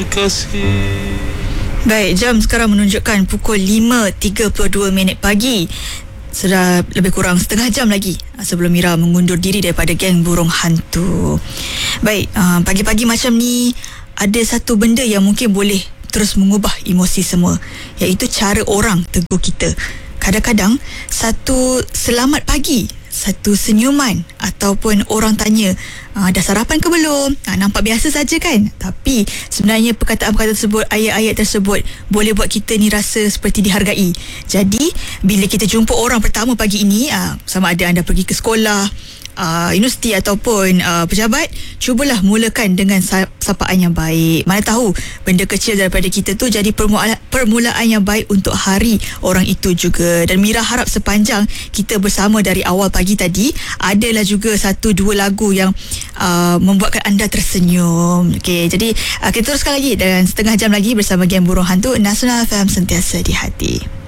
kasih. Baik, jam sekarang menunjukkan pukul 5.32 pagi. Sudah lebih kurang setengah jam lagi sebelum Mira mengundur diri daripada geng burung hantu. Baik, pagi-pagi macam ni ada satu benda yang mungkin boleh terus mengubah emosi semua, iaitu cara orang tegur kita. Kadang-kadang satu selamat pagi, satu senyuman, ataupun orang tanya, dah sarapan ke belum? Nampak biasa saja kan? Tapi sebenarnya perkataan-perkataan tersebut, ayat-ayat tersebut boleh buat kita ni rasa seperti dihargai. Jadi bila kita jumpa orang pertama pagi ini, sama ada anda pergi ke sekolah, universiti ataupun pejabat, cubalah mulakan dengan sapaan yang baik. Mana tahu benda kecil daripada kita tu jadi permulaan yang baik untuk hari orang itu juga. Dan Mira harap sepanjang kita bersama dari awal pagi tadi, adalah juga satu dua lagu yang membuatkan anda tersenyum. Okey, jadi kita teruskan lagi dengan setengah jam lagi bersama Geng Burung Hantu. Nasional FM, sentiasa di hati.